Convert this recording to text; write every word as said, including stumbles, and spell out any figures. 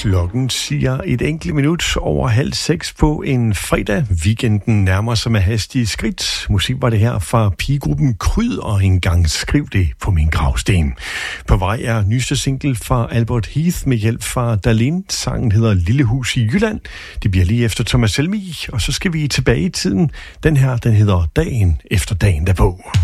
Klokken siger et enkelt minut over halv seks på en fredag. Weekenden nærmer sig med hastige skridt. Musik var det her fra pigegruppen Kryd, og engang skriv det på min gravsten. På vej er nyeste single fra Albert Heath med hjælp fra Dalin. Sangen hedder Lille Hus i Jylland. Det bliver lige efter Thomas Helmig, og så skal vi tilbage i tiden. Den her, den hedder Dagen efter dagen derpå.